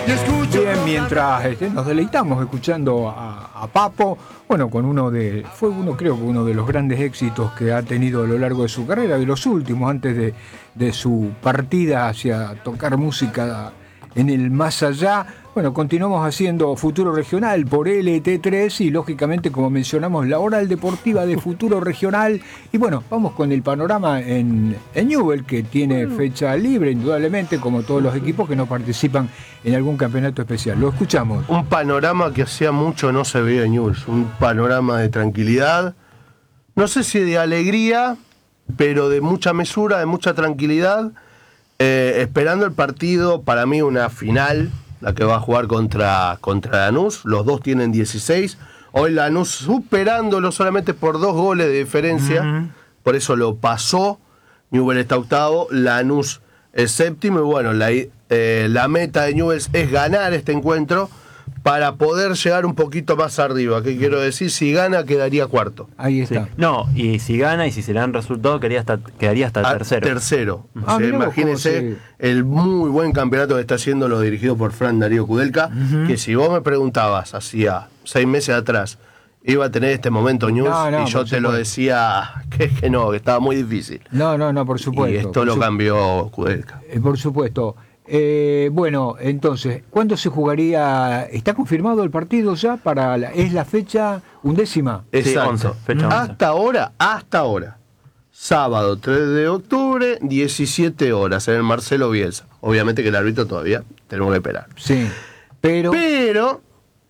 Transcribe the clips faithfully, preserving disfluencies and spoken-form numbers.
Bien, mientras este, nos deleitamos escuchando a, a Papo, bueno, con uno de, fue uno creo que uno de los grandes éxitos que ha tenido a lo largo de su carrera, de los últimos, antes de, de su partida hacia tocar música en el más allá. Bueno, continuamos haciendo Futuro Regional por L T tres y lógicamente, como mencionamos, la Oral Deportiva de Futuro Regional. Y bueno, vamos con el panorama en, en Newell's, que tiene fecha libre, indudablemente, como todos los equipos que no participan en algún campeonato especial. Lo escuchamos. Un panorama que hacía mucho no se veía en Newell's, un panorama de tranquilidad, no sé si de alegría, pero de mucha mesura, de mucha tranquilidad, eh, esperando el partido, para mí una final, la que va a jugar contra, contra Lanús. Los dos tienen dieciséis. Hoy Lanús superándolo solamente por dos goles de diferencia. Uh-huh. Por eso lo pasó. Newell's está octavo, Lanús es séptimo. Y bueno, la, eh, la meta de Newell's es ganar este encuentro para poder llegar un poquito más arriba. ¿Qué quiero decir? Si gana, quedaría cuarto. Ahí está. Sí. No, y si gana y si se le dan resultados, quedaría hasta, quedaría hasta a tercero. Tercero. Ah, o sea, imagínense sí. el muy buen campeonato que está haciendo lo dirigido por Fran Darío Kudelka, uh-huh. que si vos me preguntabas hacía seis meses atrás, iba a tener este momento Newell's, no, no, y yo te supuesto. lo decía que, que no, que estaba muy difícil. No, no, no, por supuesto. Y esto lo su... cambió Kudelka. Eh, por supuesto. Eh, bueno, entonces, ¿cuándo se jugaría? ¿Está confirmado el partido ya? Para la, ¿Es la fecha undécima? Exacto. Sí, once, fecha once. Hasta ahora, hasta ahora. Sábado tres de octubre, diecisiete horas, en el Marcelo Bielsa. Obviamente que el árbitro todavía tenemos que esperar. Sí, pero... Pero...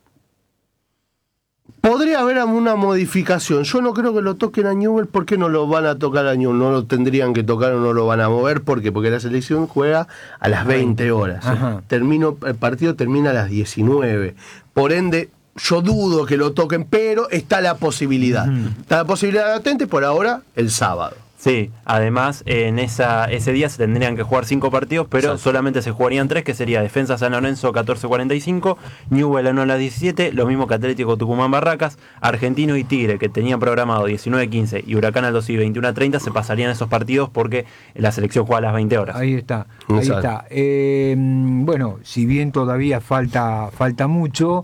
podría haber una modificación. Yo no creo que lo toquen a Newell's. ¿Por qué no lo van a tocar a Newell's? No lo tendrían que tocar o no lo van a mover. ¿Por qué? Porque la selección juega a las veinte horas. Termino, el partido termina a las diecinueve. Por ende, yo dudo que lo toquen, pero está la posibilidad. Uh-huh. Está la posibilidad latente por ahora el sábado. Sí, además en esa ese día se tendrían que jugar cinco partidos, pero Exacto. solamente se jugarían tres, que sería Defensa San Lorenzo catorce cuarenta y cinco, Newell's a las diecisiete, lo mismo que Atlético Tucumán Barracas, Argentino y Tigre, que tenían programado diecinueve quince, y Huracán Aldo y veintiuno treinta, se pasarían esos partidos porque la selección juega a las veinte horas. Ahí está, ahí Exacto. está. Eh, bueno, si bien todavía falta, falta mucho,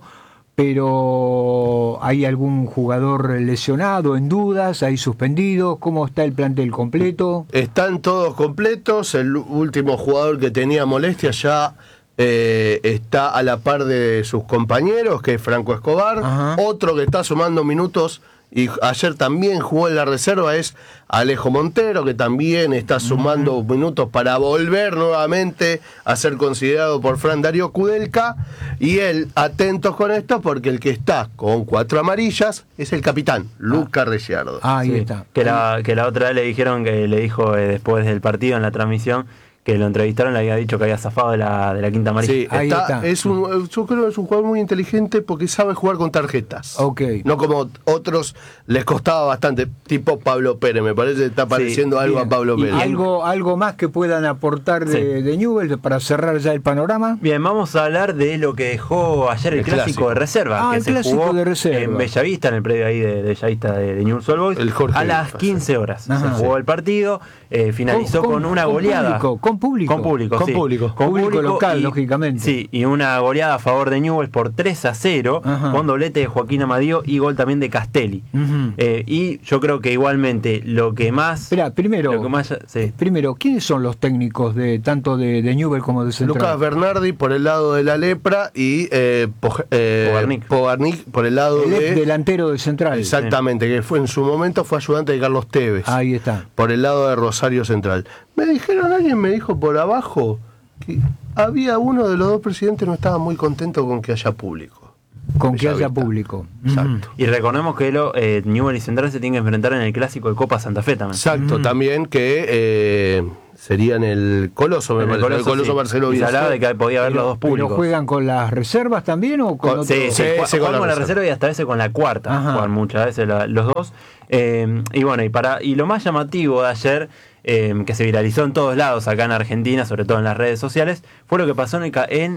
pero ¿hay algún jugador lesionado, en dudas? ¿Hay suspendidos? ¿Cómo está el plantel completo? Están todos completos. El último jugador que tenía molestia ya eh, está a la par de sus compañeros, que es Franco Escobar. Ajá. Otro que está sumando minutos y ayer también jugó en la reserva es Alejo Montero, que también está sumando uh-huh. minutos para volver nuevamente a ser considerado por Fran Darío Kudelka. Y él, atentos con esto, porque el que está con cuatro amarillas es el capitán, ah. Luca Ricciardo. Ah, ahí sí, está. Que la, que la otra vez le dijeron, que le dijo eh, después del partido en la transmisión, que lo entrevistaron, le había dicho que había zafado de la, de la quinta amarilla. Sí, ahí está, está. Es un, yo creo que es un jugador muy inteligente porque sabe jugar con tarjetas. Okay. No como otros les costaba bastante, tipo Pablo Pérez. Me parece que está pareciendo sí, algo bien. a Pablo Pérez. ¿Algo, ¿Algo más que puedan aportar de, sí. de Newell's para cerrar ya el panorama? Bien, vamos a hablar de lo que dejó ayer el, el clásico, clásico de reserva. Ah, que el se clásico jugó de reserva. En Bellavista, en el predio ahí de, de Bellavista de, de Newell's Old Boys. El Jorge a las quince horas. Ajá. Se jugó el partido, eh, finalizó con, con, con una con goleada. Público, con público. Con público. Con sí. público, con público local, y, lógicamente. Sí, y una goleada a favor de Newell's por tres a cero, Ajá. con doblete de Joaquín Amadío y gol también de Castelli. Uh-huh. Eh, y yo creo que igualmente lo que más... Espera, primero, lo que más, sí. primero, ¿quiénes son los técnicos de tanto de, de Newell's como de Central? Lucas Bernardi por el lado de la Lepra y eh, po, eh, Pogarnik. Pogarnik por el lado el de... delantero de Central. Exactamente, sí. Que fue en su momento fue ayudante de Carlos Tevez. Ahí está. Por el lado de Rosario Central. Me dijeron, alguien me dijo por abajo que había uno de los dos presidentes no estaba muy contento con que haya público. Con que haya público. Exacto. Y recordemos que lo, eh, Newell's y Central se tienen que enfrentar en el clásico de Copa Santa Fe también. Exacto, uh-huh. también que eh, sería en el Coloso, me en el parece. Coloso, el Coloso sí. Marcelo Y se Bielsa. hablaba de que podía haber pero, los dos públicos. ¿Pero juegan con las reservas también o con, con otro? Sí, sí, sí, juegan con con la la reserva y hasta veces con la cuarta. Ajá. Juegan muchas veces la, los dos. Eh, y bueno, y para y lo más llamativo de ayer, eh, que se viralizó en todos lados acá en Argentina, sobre todo en las redes sociales, fue lo que pasó en el, en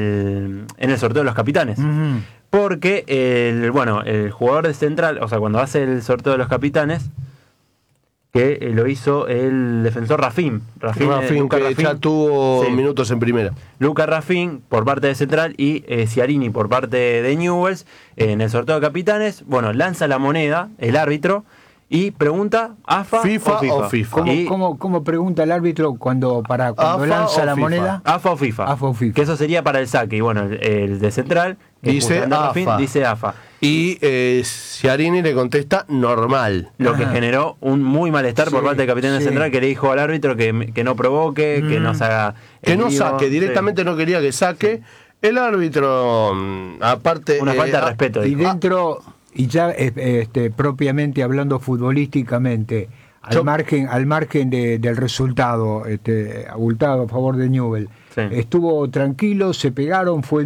el, en el sorteo de los capitanes. Uh-huh. Porque el, bueno, el jugador de Central, o sea, cuando hace el sorteo de los capitanes, que eh, lo hizo el defensor Rafín. Rafín, Rafín, eh, Luca que Rafín ya tuvo sí. minutos en primera. Luca Rafín por parte de Central y eh, Ciarini por parte de Newell's eh, en el sorteo de capitanes. Bueno, lanza la moneda el árbitro y pregunta ¿A F A FIFA o FIFA? o FIFA. ¿Cómo, Y- cómo, cómo pregunta el árbitro cuando para cuando ¿A F A lanza o la FIFA? moneda? ¿A F A o FIFA? A F A o FIFA. Que eso sería para el saque. Y bueno, el, el de Central, que Dice justamente A F A. Rafín, dice A F A. Y eh, Ciarini le contesta normal. Lo que Ajá. generó un muy malestar por Sí, parte del capitán de sí. Central, que le dijo al árbitro que, que no provoque, que no se haga. Que el no lío. saque, Sí. directamente no quería que saque. El árbitro, mm, aparte... Una eh, falta de ah, respeto. Y dijo. dentro, y ya eh, este, propiamente hablando futbolísticamente, al Yo- margen, al margen de- del resultado este, abultado a favor de Newell, Sí. estuvo tranquilo, se pegaron, fue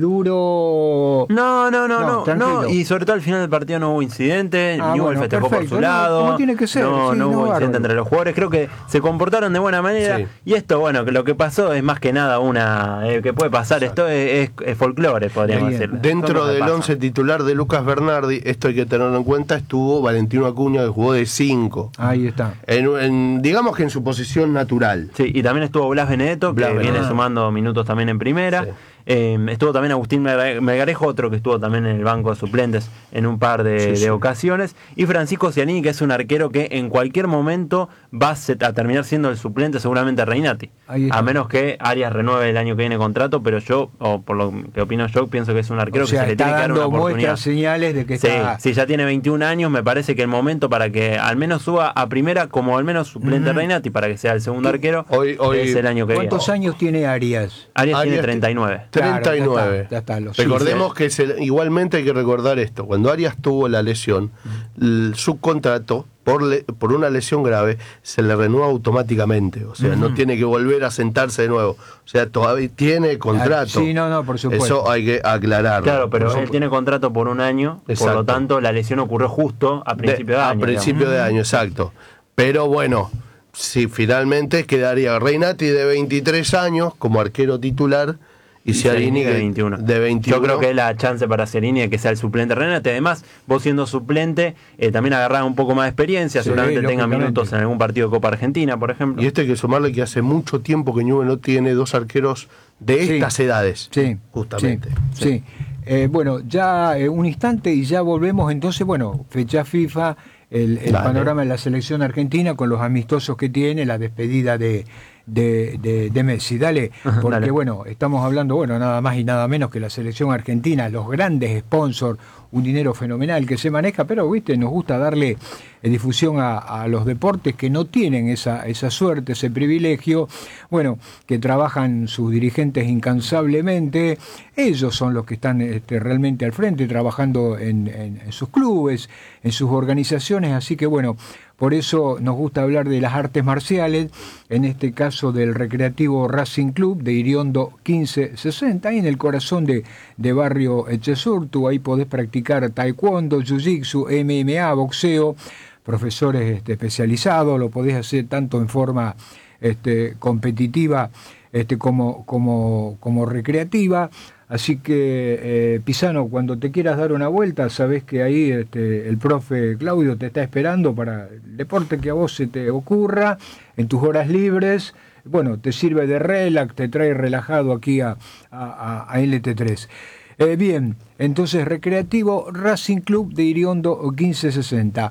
duro. No, no, no, No, no, tranquilo. no, y sobre todo al final del partido no hubo incidente, Ah, Newell bueno, festejó por perfecto, su no, lado, como tiene que ser, no, sí, no no, hubo bárbaro. incidente entre los jugadores, creo que se comportaron de buena manera, Sí. y esto, bueno, que lo que pasó es más que nada una, eh, que puede pasar, esto es, es, es folclore, podríamos Bien. decir. Dentro Cosas del pasan. once titular de Lucas Bernardi, esto hay que tenerlo en cuenta, estuvo Valentino Acuña, que jugó de cinco. Ahí está. En, en- digamos que en su posición natural. Sí, y también estuvo Blas Benedetto, que Blas viene Benedetto. sumando minutos también en primera. Sí. Eh, estuvo también Agustín Melga- Melgarejo, otro que estuvo también en el banco de suplentes en un par de, Sí, de sí. ocasiones. Y Francisco Cianini, que es un arquero que en cualquier momento va a, se- a terminar siendo el suplente seguramente de Reinati. Ahí está. A menos que Arias renueve el año que viene contrato, pero yo, o por lo que opino yo, pienso que es un arquero O sea, que se le está tiene que dar una dando oportunidad. muestras, señales de que Sí, está... sí, ya tiene veintiún años, me parece que el momento para que al menos suba a primera como al menos suplente Ujú. Reinati para que sea el segundo arquero Hoy- hoy- es el año que viene. ¿Cuántos años tiene Arias? Arias, tiene Arias treinta y nueve. Claro, treinta y nueve. ya está, ya está, lo- Recordemos sí. que se- igualmente hay que recordar esto. Cuando Arias tuvo la lesión, el subcontrato, por, le- por una lesión grave, se le renueva automáticamente. O sea, no tiene que volver a sentarse de nuevo. O sea, todavía tiene contrato. Sí, no, no, por supuesto. Eso hay que aclararlo. Claro, pero Por él tiene contrato por un año, por Exacto. lo tanto la lesión ocurrió justo a principio de, a año. principio de año, exacto. Pero bueno, si finalmente quedaría Reinati de veintitrés años como arquero titular y Ciarini de veintiuno. de veintiuno. Yo creo que es la chance para Ciarini de que sea el suplente Renate. Además, vos siendo suplente, eh, también agarrás un poco más de experiencia, Sí, seguramente tenga lógicamente. minutos en algún partido de Copa Argentina, por ejemplo. Y esto hay que sumarle que hace mucho tiempo que Newell no tiene dos arqueros de Sí. estas edades. Sí, Justamente. Sí. sí. Eh, bueno, ya eh, un instante y ya volvemos. Entonces, bueno, fecha FIFA, el, el Dale. panorama de la selección argentina con los amistosos que tiene, la despedida de, de, de, de Messi. Dale, porque Dale. bueno, estamos hablando, bueno, nada más y nada menos que la selección argentina, los grandes sponsors, un dinero fenomenal que se maneja, pero viste, nos gusta darle eh, difusión a, a los deportes que no tienen esa, esa suerte, ese privilegio, bueno, que trabajan sus dirigentes incansablemente, ellos son los que están este, realmente al frente, trabajando en, en, en sus clubes, en sus organizaciones, así que bueno, por eso nos gusta hablar de las artes marciales, en este caso del Recreativo Racing Club de Iriondo quince sesenta, ahí en el corazón de, de Barrio Echesurtu, ahí podés practicar taekwondo, jiu-jitsu, M M A, boxeo, profesores este, especializados, lo podés hacer tanto en forma este, competitiva este, como, como, como recreativa. Así que, eh, Pisano, cuando te quieras dar una vuelta, sabés que ahí este, el profe Claudio te está esperando para el deporte que a vos se te ocurra, en tus horas libres. Bueno, te sirve de relax, te trae relajado aquí a, a, a L T tres. Eh, bien, entonces Recreativo Racing Club de Iriondo quince sesenta.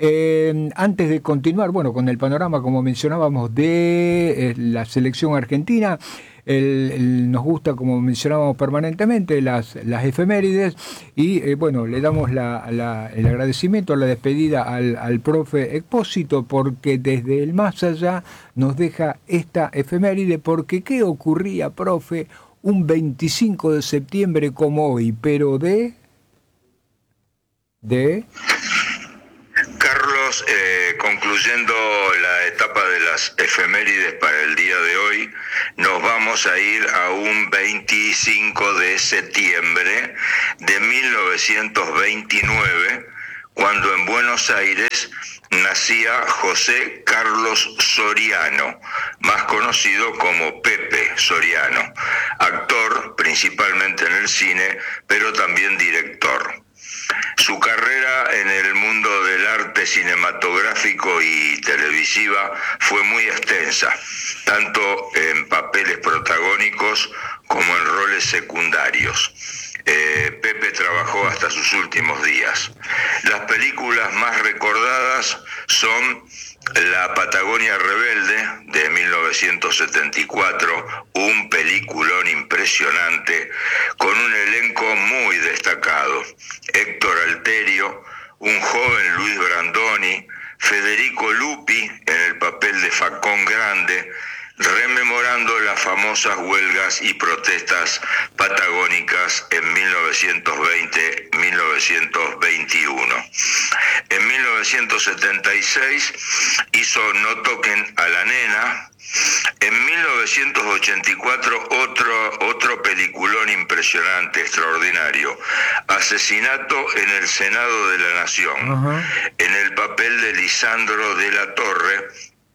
Eh, antes de continuar, bueno, con el panorama, como mencionábamos, de eh, la selección argentina, el, el, nos gusta, como mencionábamos permanentemente, las, las efemérides y eh, bueno, le damos la, la, el agradecimiento, la despedida al, al profe Expósito, porque desde el más allá nos deja esta efeméride, porque ¿qué ocurría, profe, un veinticinco de septiembre como hoy, pero de... de... Carlos, eh, concluyendo la etapa de las efemérides para el día de hoy, nos vamos a ir a un veinticinco de septiembre de mil novecientos veintinueve, cuando en Buenos Aires nacía José Carlos Soriano, más conocido como Pepe Soriano, actor principalmente en el cine, pero también director. Su carrera en el mundo del arte cinematográfico y televisiva fue muy extensa, tanto en papeles protagónicos como en roles secundarios. Eh, Pepe trabajó hasta sus últimos días. Las películas más recordadas son La Patagonia Rebelde de mil novecientos setenta y cuatro, un peliculón impresionante con un elenco muy destacado. Héctor Alterio, un joven Luis Brandoni, Federico Lupi en el papel de Facón Grande, rememorando las famosas huelgas y protestas patagónicas en mil novecientos veinte a mil novecientos veintiuno. En mil novecientos setenta y seis hizo No toquen a la nena. En mil novecientos ochenta y cuatro otro, otro peliculón impresionante, extraordinario, Asesinato en el Senado de la Nación, uh-huh. en el papel de Lisandro de la Torre,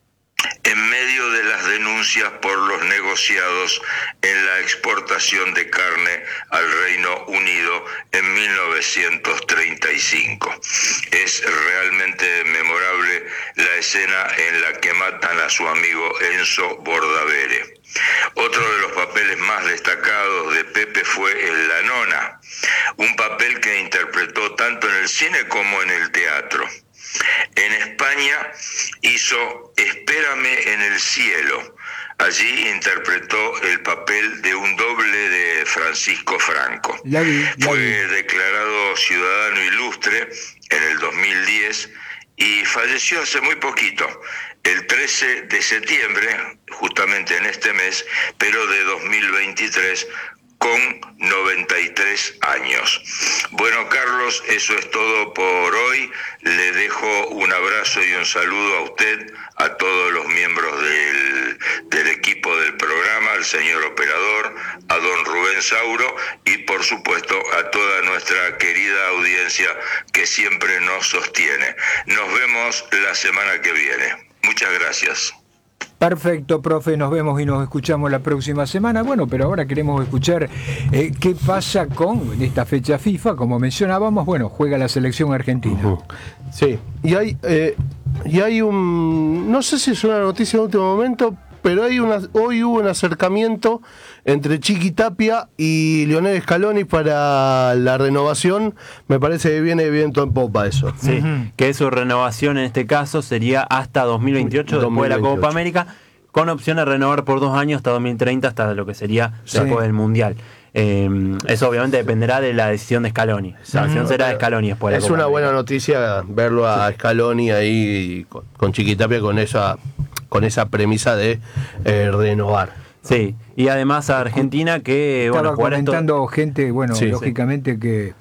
en medio de las denuncias por los negociados en la exportación de carne al Reino Unido en mil novecientos treinta y cinco. Es realmente memorable la escena en la que matan a su amigo Enzo Bordavere. Otro de los papeles más destacados de Pepe fue en La Nona, un papel que interpretó tanto en el cine como en el teatro. En España hizo Espérame en el cielo. Allí interpretó el papel de un doble de Francisco Franco. La vi, la Fue vi. declarado ciudadano ilustre en el dos mil diez y falleció hace muy poquito, el trece de septiembre, justamente en este mes, pero de dos mil veintitrés, con noventa y tres años. Bueno, Carlos, eso es todo por hoy. Le dejo un abrazo y un saludo a usted, a todos los miembros del, del equipo del programa, al señor operador, a don Rubén Sauro y por supuesto a toda nuestra querida audiencia que siempre nos sostiene. Nos vemos la semana que viene. Muchas gracias. Perfecto, profe, nos vemos y nos escuchamos la próxima semana. Bueno, pero ahora queremos escuchar eh, qué pasa con esta fecha FIFA, como mencionábamos, bueno, juega la selección argentina. Uh-huh. Sí, y hay, eh, y hay un, no sé si es una noticia de último momento, pero hay una, hoy hubo un acercamiento entre Chiqui Tapia y Lionel Scaloni para la renovación. Me parece que viene viento en popa eso. Sí, uh-huh. que su renovación en este caso sería hasta dos mil veintiocho, dos mil veintiocho, después de la Copa América, con opción a renovar por dos años hasta dos mil treinta, hasta lo que sería sí. después del Mundial. Eh, eso obviamente dependerá de la decisión de Scaloni. La decisión uh-huh. será de Scaloni después de la Es Copa una América. buena noticia verlo a sí. Scaloni ahí con, con Chiqui Tapia con esa, con esa premisa de eh, renovar. Sí, y además a Argentina que... Estaba bueno, comentando esto... gente, bueno, sí, lógicamente sí. que,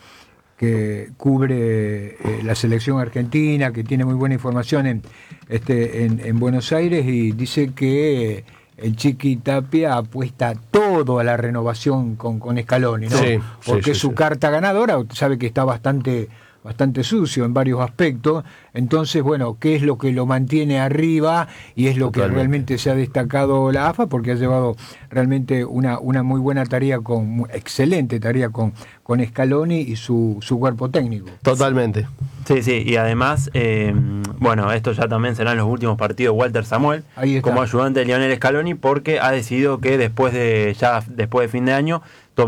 que cubre eh, la selección argentina, que tiene muy buena información en, este, en, en Buenos Aires, y dice que el Chiqui Tapia apuesta todo a la renovación con, con Scaloni, ¿no? Sí, porque sí, es sí, su sí. carta ganadora, usted sabe que está bastante... bastante sucio en varios aspectos, entonces bueno, ¿qué es lo que lo mantiene arriba? Y es lo Totalmente. que realmente se ha destacado la A F A, porque ha llevado realmente una, una muy buena tarea, con excelente tarea con, con Scaloni y su, su cuerpo técnico. Totalmente. Sí, sí, y además, eh, bueno, esto ya también serán los últimos partidos de Walter Samuel como ayudante de Lionel Scaloni, porque ha decidido que después de ya después de fin de año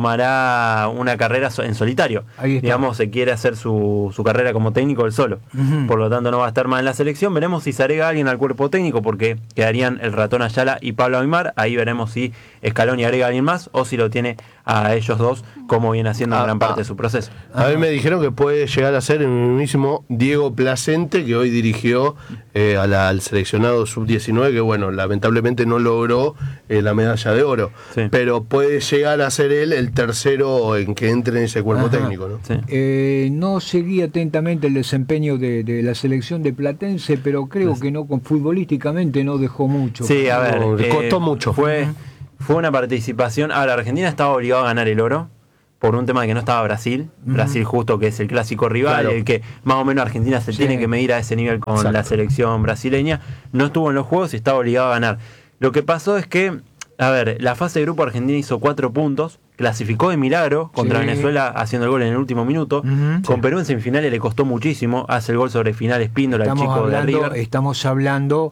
tomará una carrera en solitario. Digamos, se quiere hacer su, su carrera como técnico él solo. Uh-huh. Por lo tanto, no va a estar más en la selección. Veremos si se agrega alguien al cuerpo técnico, porque quedarían el Ratón Ayala y Pablo Aimar. Ahí veremos si Scaloni agrega a alguien más o si lo tiene a ellos dos, como viene haciendo en gran parte de su proceso. A mí me dijeron que puede llegar a ser el mismo Diego Placente, que hoy dirigió eh, a la, al seleccionado sub diecinueve, que bueno, lamentablemente no logró eh, la medalla de oro. Sí. Pero puede llegar a ser él el tercero en que entre en ese cuerpo Ajá. técnico, ¿no? Sí. Eh, no seguí atentamente el desempeño de, de la selección de Platense, pero creo sí. que no, con futbolísticamente no dejó mucho. Sí, a ver, no, eh, costó mucho. Fue, fue una participación. Ahora, Argentina estaba obligado a ganar el oro por un tema de que no estaba Brasil. Uh-huh. Brasil justo, que es el clásico rival, claro. el que más o menos Argentina se sí. tiene que medir a ese nivel con Exacto. la selección brasileña. No estuvo en los juegos y estaba obligado a ganar. Lo que pasó es que, a ver, la fase de grupo Argentina hizo cuatro puntos, clasificó de milagro contra Sí. Venezuela haciendo el gol en el último minuto. Ujú. Con Perú en semifinales le costó muchísimo, hace el gol sobre final Espíndola, el Estamos chico de hablando, River. estamos hablando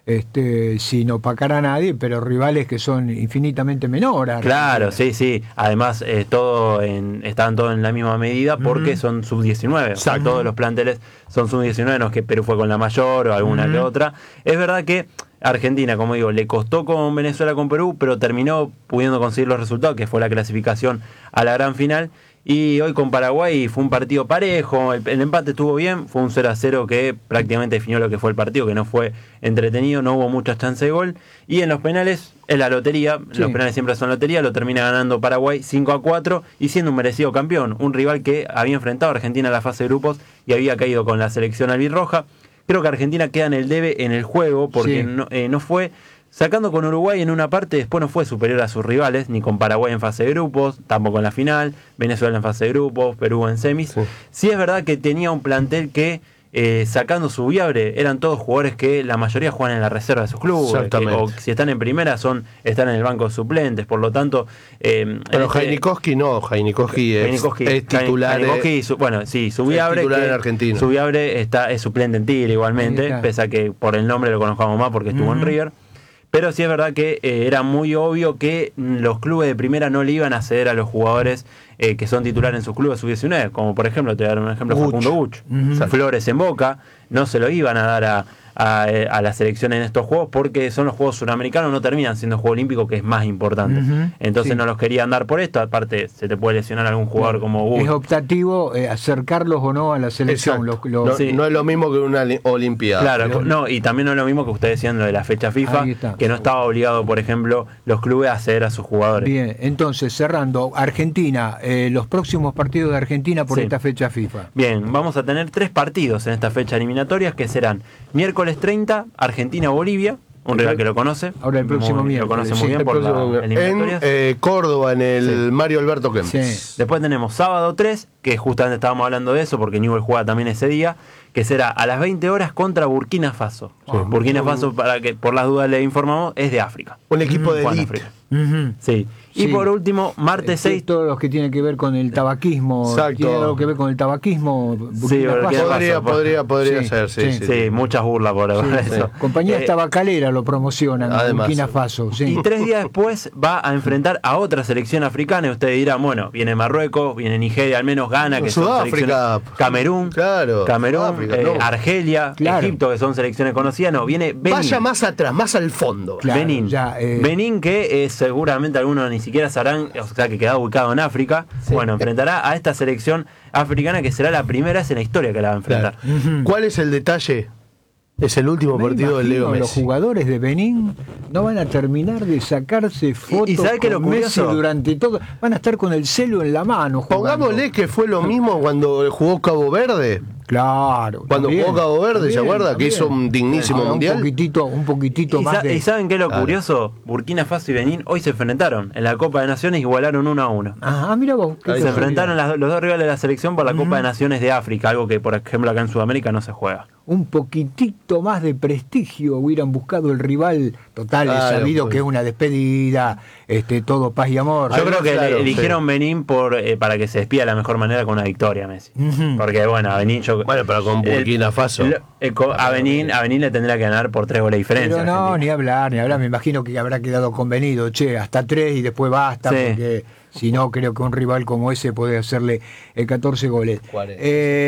este, sin opacar a nadie, pero rivales que son infinitamente menores. Claro, sí, sí. Además, eh, todo en, estaban todos en la misma medida porque Ujú. son sub diecinueve. O sea, Exacto. todos los planteles son sub diecinueve, no es que Perú fue con la mayor o alguna Ujú. que otra. Es verdad que Argentina, como digo, le costó con Venezuela, con Perú, pero terminó pudiendo conseguir los resultados, que fue la clasificación a la gran final. Y hoy con Paraguay fue un partido parejo, el, el empate estuvo bien, fue un cero a cero que prácticamente definió lo que fue el partido, que no fue entretenido, no hubo muchas chances de gol. Y en los penales, es la lotería, Sí. los penales siempre son lotería, lo termina ganando Paraguay cinco a cuatro y siendo un merecido campeón, un rival que había enfrentado a Argentina en la fase de grupos y había caído con la selección albirroja. Creo que Argentina queda en el debe en el juego porque Sí. no, eh, no fue... Sacando con Uruguay en una parte, después no fue superior a sus rivales, ni con Paraguay en fase de grupos, tampoco en la final, Venezuela en fase de grupos, Perú en semis. Sí. Sí es verdad que tenía un plantel que, eh, sacando su Viabre, eran todos jugadores que la mayoría juegan en la reserva de sus clubes, que- Exactamente. o si están en primera son están en el banco de suplentes, por lo tanto... Eh, Pero en este- Jainikowski no, Jainikowski es, Jainikowski- es titular. eh, Jainikowski, su- bueno, sí, Subiabre, titular que en Argentina. Subiabre está, es suplente en Tigre Ahí igualmente, está. pese a que por el nombre lo conozcamos más porque estuvo en Ujú. River. Pero sí es verdad que eh, era muy obvio que mm, los clubes de primera no le iban a ceder a los jugadores eh, que son titulares en sus clubes sub diecinueve, como por ejemplo, te voy a dar un ejemplo, Guch. Facundo Guch, Ujú. Flores en Boca, no se lo iban a dar a, a, eh, a la selección en estos juegos porque son los juegos suramericanos, no terminan siendo juego olímpico, que es más importante. Ujú. Entonces Sí. no los querían dar por esto, aparte se te puede lesionar algún jugador como Guch. Es optativo eh, acercarlos o no a la selección. Exacto. Los- los- no, Sí. no es lo mismo que una li- olimpiada. Claro, Pero- no, y también no es lo mismo que ustedes decían lo de la fecha FIFA, Ahí está. que no estaba obligado, por ejemplo, los clubes a ceder a sus jugadores. Bien, entonces cerrando, Argentina, eh, los próximos partidos de Argentina por Sí. esta fecha FIFA. Bien, vamos a tener tres partidos en esta fecha eliminatorias que serán miércoles treinta, Argentina-Bolivia, un rival que lo conoce. Ahora el próximo muy- miércoles, Lo conoce muy sí, bien El por próximo- las en eliminatorias. eh, Córdoba, en el Mario Alberto Kempes. Sí. Después tenemos sábado tres, que justamente estábamos hablando de eso porque Newell juega también ese día, que será a las veinte horas contra Burkina Faso. Burkina Faso, para que por las dudas le informamos, es de África. Un equipo de Juega en elite. África. Ujú. Sí. Y Sí. por último, martes Sí, seis. todos los que tienen que ver con el tabaquismo. Exacto. ¿Tiene algo que ver con el tabaquismo? Burkina Burkina Faso? Faso. Podría, podría, podría Sí, ser, sí, sí. sí. Sí, muchas burlas por, por Sí, eso. Compañías Eh, tabacaleras lo promocionan, además. Burkina Faso. Sí. Y tres días después va a enfrentar a otra selección africana. Y ustedes dirán, bueno, viene Marruecos, viene Nigeria, al menos Ghana, que son Sudáfrica. selecciones. Camerún, Claro, Camerún, Sudáfrica, eh, no. Argelia, Claro. Egipto, que son selecciones conocidas. No, viene Benín. Vaya más atrás, más al fondo. Claro, Benín. ya, eh. Benín, que eh, seguramente algunos ni siquiera sabrán, o sea, que queda ubicado en África. Bueno, enfrentará a esta selección africana que será la primera vez en la historia que la va a enfrentar. Ujú. ¿Cuál es el detalle? Es el último Me partido del Leo imagino, los Messi. jugadores de Benín no van a terminar de sacarse fotos ¿sabe qué es con lo Messi curioso? durante todo. Van a estar con el celo en la mano jugando. Pongámosle que fue lo mismo cuando jugó Cabo Verde. Claro. Cuando también, jugó Cabo Verde, ¿se también, acuerda? Que también. hizo un dignísimo Ahora, mundial. Un poquitito, un poquitito ¿Y, más sa- de... y saben qué es lo Claro. curioso? Burkina Faso y Benín hoy se enfrentaron. En la Copa de Naciones igualaron uno a uno. Ah, mira vos. qué Ahí Se se casualidad. enfrentaron las- los dos rivales de la selección por la Copa de Naciones de África, algo que por ejemplo acá en Sudamérica no se juega. Un poquitito más de prestigio hubieran buscado el rival. Total, es Claro, sabido pues. que es una despedida, este, todo paz y amor. Yo Algo creo que claro, le- eligieron sí. Benín por eh, para que se despida de la mejor manera con una victoria, Messi. Ujú. Porque bueno, a Benín yo Bueno, pero con el- Burkina Faso. el- el co- a Benín, a Benín le tendría que ganar por tres goles de diferencia. Pero no, Argentina. ni hablar, ni hablar. Me imagino que habrá quedado convenido, che, hasta tres y después basta, Sí. porque si no, creo que un rival como ese puede hacerle eh, catorce goles. cuarenta.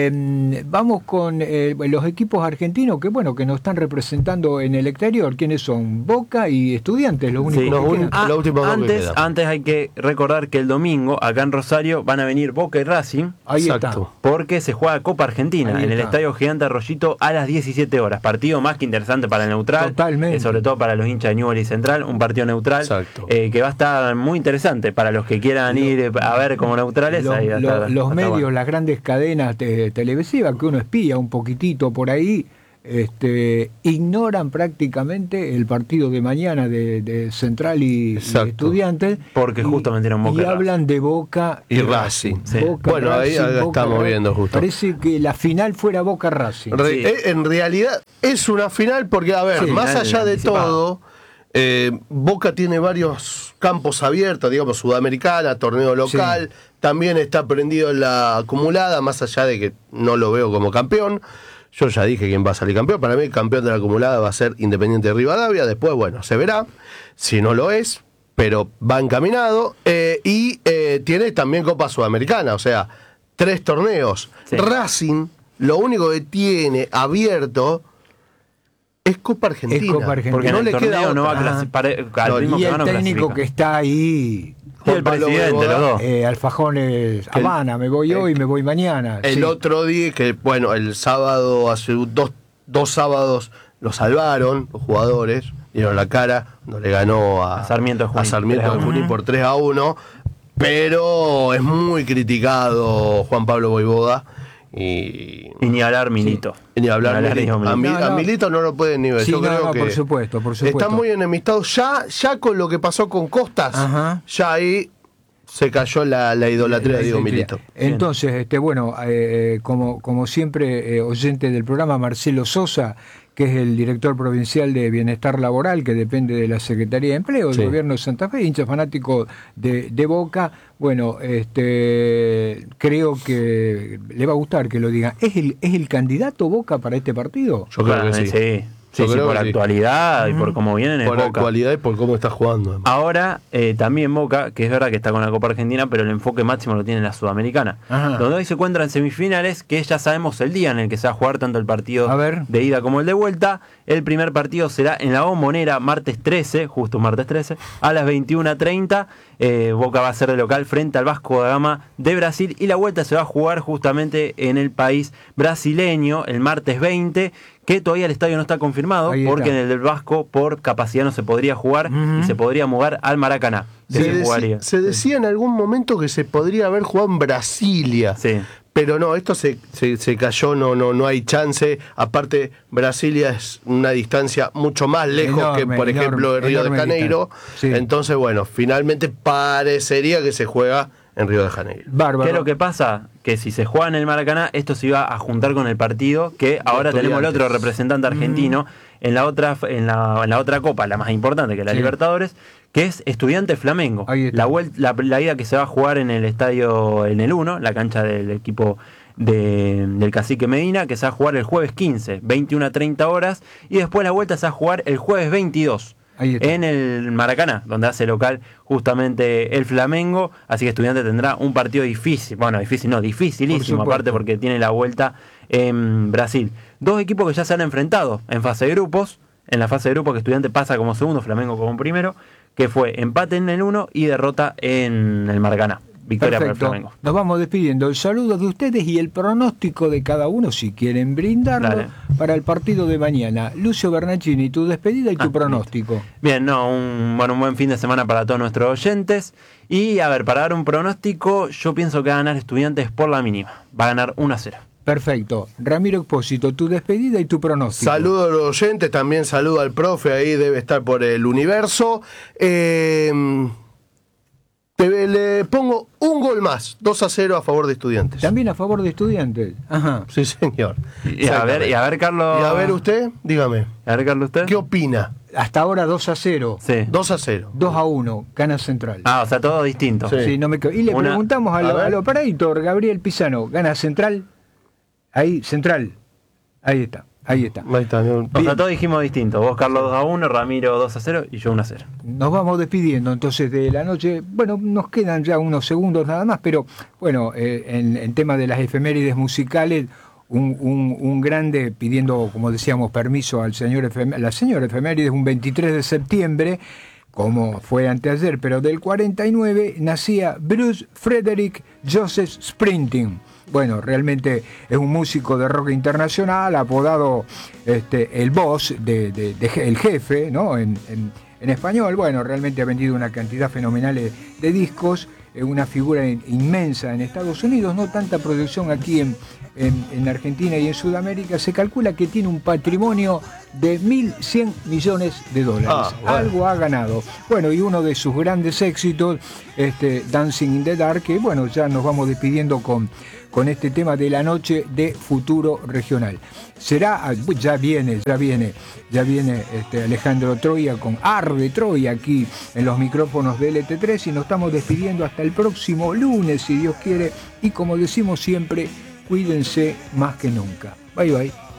Eh, vamos con eh, los equipos argentinos que, bueno, que nos están representando en el exterior. ¿Quiénes son? Boca y Estudiantes, los únicos Sí. que Los quedan. únicos. La última dos que antes, queda. antes hay que recordar que el domingo acá en Rosario van a venir Boca y Racing Ahí Exacto. porque se juega Copa Argentina Ahí en el está. Estadio Gigante Arroyito a las diecisiete horas. Partido más que interesante para el neutral. Totalmente. eh, sobre todo para los hinchas de Newell y Central. Un partido neutral Exacto. eh, que va a estar muy interesante para los que quieran ir eh, a ver como neutrales. Los, ahí va a los- estar- los va a estar medios, bueno. las grandes cadenas te- televisivas que uno espía un poquitito por ahí, este, ignoran prácticamente el partido de mañana de, de Central y, y Exacto. Estudiantes. Porque y- justo metieron Boca Y y Racing. hablan de Boca Y Racing. Sí. Boca, Bueno, ahí Racing, ahí Boca, estamos Racing. viendo justo. Parece que la final fuera Boca Racing. Re- Sí. eh, en realidad es una final porque, a ver, Sí, más final allá de anticipada. todo, Eh, Boca tiene varios campos abiertos, digamos, Sudamericana, torneo local, sí. También está prendido en la acumulada, más allá de que no lo veo como campeón. Yo ya dije quién va a salir campeón. Para mí el campeón de la acumulada va a ser Independiente de Rivadavia. Después, bueno, se verá si no lo es, pero va encaminado. Eh, y eh, tiene también Copa Sudamericana, o sea, tres torneos. Sí. Racing, lo único que tiene abierto es Copa Argentina. Es Copa Argentina. Porque no le queda no va a clasificar al ritmo y que el no técnico clasifica. que está ahí, y el presidente, los dos. Eh, Alfajones Habana, me voy el, hoy, me voy mañana. El sí. otro día, que bueno, el sábado, hace dos, dos sábados, lo salvaron los jugadores, dieron la cara, no le ganó a, a Sarmiento de Junín, a Sarmiento de Junín por tres a uno, pero es muy criticado Juan Pablo Voivoda. Y, y ni hablar Milito. Sí, ni hablar, ni hablar Milito. Milito. A, mi, no, no. a Milito no lo pueden ni ver. Sí, Yo no, creo no, que por supuesto, por supuesto. Están muy enemistados. Ya, ya con lo que pasó con Costas, ajá, ya ahí se cayó la, la idolatría de Diego Milito. Entonces, este, bueno, eh, como, como siempre, eh, oyente del programa, Marcelo Sosa, que es el director provincial de Bienestar Laboral, que depende de la Secretaría de Empleo del sí. Gobierno de Santa Fe, hincha fanático de, de Boca. Bueno, este, creo que le va a gustar que lo digan. ¿Es el, es el candidato Boca para este partido? Yo creo que sí. sí. Sí, sí, por la actualidad y por cómo vienen en Por Boca. la actualidad y por cómo está jugando. Además. Ahora, eh, también Boca, que es verdad que está con la Copa Argentina, pero el enfoque máximo lo tiene en la Sudamericana. Ajá. Donde hoy se encuentran semifinales, que ya sabemos el día en el que se va a jugar tanto el partido de ida como el de vuelta. El primer partido será en la Bombonera, martes trece, justo martes trece, a las veintiuna treinta. Eh, Boca va a ser de local frente al Vasco da Gama de Brasil. Y la vuelta se va a jugar justamente en el país brasileño, el martes veinte, que todavía el estadio no está confirmado, porque en el del Vasco por capacidad no se podría jugar, uh-huh, y se podría mudar al Maracaná. Se, se, jugaría. se decía en algún momento que se podría haber jugado en Brasilia. Sí. Pero no, esto se, se, se cayó, no, no, no hay chance. Aparte, Brasilia es una distancia mucho más lejos enorme, que, por ejemplo, enorme, el Río de Janeiro. Sí. Entonces, bueno, finalmente parecería que se juega en Río de Janeiro. Bárbaro. ¿Qué es lo que pasa? Que si se juega en el Maracaná, esto se iba a juntar con el partido, que ahora tenemos el otro representante argentino, mm. en la otra en la, en la otra copa, la más importante, que es la sí. Libertadores, que es Estudiantes Flamengo. La, vuelta, la, la ida que se va a jugar en el estadio, en el uno, la cancha del equipo de, del Cacique Medina, que se va a jugar el jueves quince, veintiuna treinta horas, y después la vuelta se va a jugar el jueves veintidós. En el Maracaná, donde hace local justamente el Flamengo, así que Estudiantes tendrá un partido difícil, bueno, difícil no, dificilísimo, por aparte porque tiene la vuelta en Brasil. Dos equipos que ya se han enfrentado en fase de grupos, en la fase de grupos que Estudiantes pasa como segundo, Flamengo como primero, que fue empate en el uno y derrota en el Maracaná. Victoria para el Flamengo. Nos vamos despidiendo. El saludo de ustedes y el pronóstico de cada uno, si quieren brindarlo, Dale. para el partido de mañana. Lucio Bernacchini, tu despedida y tu ah, pronóstico. Bien, no, un, bueno, un buen fin de semana para todos nuestros oyentes. Y a ver, para dar un pronóstico, yo pienso que va a ganar Estudiantes por la mínima. Va a ganar uno a cero. Perfecto. Ramiro Expósito, tu despedida y tu pronóstico. Saludo a los oyentes, también saludo al profe, ahí debe estar por el universo. Eh... Te, le pongo un gol más, dos a cero a favor de Estudiantes. También a favor de Estudiantes. Ajá. Sí, señor. Y a ver, y a ver, Carlos. Y a ver usted, dígame. A ver, Carlos, usted. ¿Qué opina? Hasta ahora dos a cero. Sí. dos a cero. dos a uno, gana Central. Ah, o sea, todo distinto. Sí, sí no me Y le Una... preguntamos al, al operator, Gabriel Pisano, ¿gana Central? Ahí, Central. Ahí está. Ahí está. Ahí está. O sea, todos dijimos distinto. Vos, Carlos, dos a uno, Ramiro dos a cero y yo uno a cero. Nos vamos despidiendo entonces de la noche. Bueno, nos quedan ya unos segundos nada más, pero bueno, eh, en, en tema de las efemérides musicales, un, un, un grande pidiendo, como decíamos, permiso al señor efem- la señora efemérides, un veintitrés de septiembre, como fue anteayer, pero del cuarenta y nueve, nacía Bruce Frederick Joseph Springsteen. Bueno, realmente es un músico de rock internacional, apodado este, el boss, de, de, de, el jefe, ¿no? En, en, en español. Bueno, realmente ha vendido una cantidad fenomenal de, de discos. eh, una figura in, inmensa en Estados Unidos, no tanta proyección aquí en, en, en Argentina y en Sudamérica. Se calcula que tiene un patrimonio de mil cien millones de dólares. Ah, bueno. Algo ha ganado. Bueno, y uno de sus grandes éxitos, este, Dancing in the Dark, que bueno, ya nos vamos despidiendo con, con este tema de la noche de Futuro Regional. Será, ya viene, ya viene, ya viene este, Alejandro Troya con Arde Troya aquí en los micrófonos de L T tres, y nos estamos despidiendo hasta el próximo lunes, si Dios quiere, y como decimos siempre, cuídense más que nunca. Bye bye.